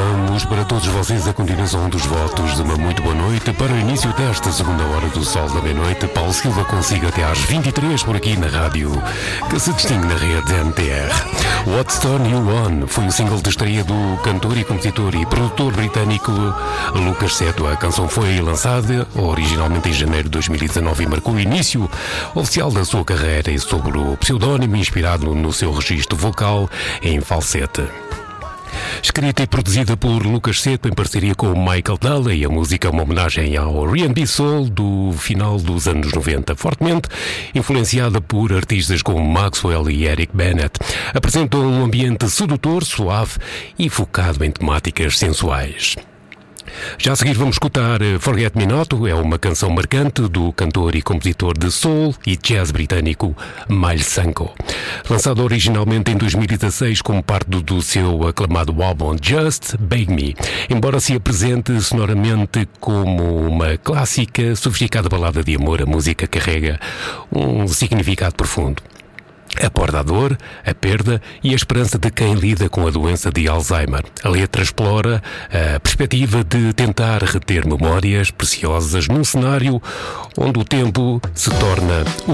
Vamos para todos vocês a continuação dos votos de uma muito boa noite para o início desta segunda hora do Sol da Meia-Noite. Paulo Silva consigo até às 23 por aqui na rádio, que se distingue na rede NTR. What's Turn You On foi o single de estreia do cantor e compositor e produtor britânico Lucas Seto. A canção foi lançada originalmente em janeiro de 2019 e marcou o início oficial da sua carreira e sob o pseudónimo inspirado no seu registro vocal em falsete. Escrita e produzida por Lucas Seto em parceria com Michael Daly, a música é uma homenagem ao R&B Soul do final dos anos 90, fortemente influenciada por artistas como Maxwell e Eric Bennett. Apresenta um ambiente sedutor, suave e focado em temáticas sensuais. Já a seguir vamos escutar Forget Me Not, é uma canção marcante do cantor e compositor de soul e jazz britânico Miles Sanko. Lançado originalmente em 2016 como parte do seu aclamado álbum Just Beg Me, embora se apresente sonoramente como uma clássica, sofisticada balada de amor, a música carrega um significado profundo. Aborda a dor, a perda e a esperança de quem lida com a doença de Alzheimer. A letra explora a perspectiva de tentar reter memórias preciosas num cenário onde o tempo se torna